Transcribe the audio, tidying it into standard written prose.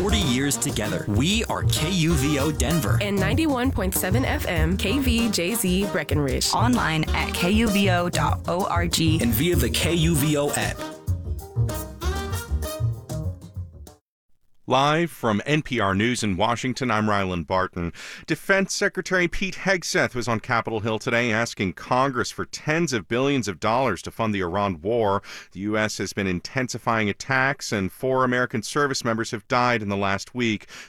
40 years together. We are KUVO Denver. And 91.7 FM KVJZ Breckenridge. Online at kuvo.org. And via the KUVO app. Live from NPR News in Washington, I'm Ryland Barton. Defense Secretary Pete Hegseth was on Capitol Hill today asking Congress for tens of billions of dollars to fund the Iran war. The U.S. has been intensifying attacks, and 4 American service members have died in the last week.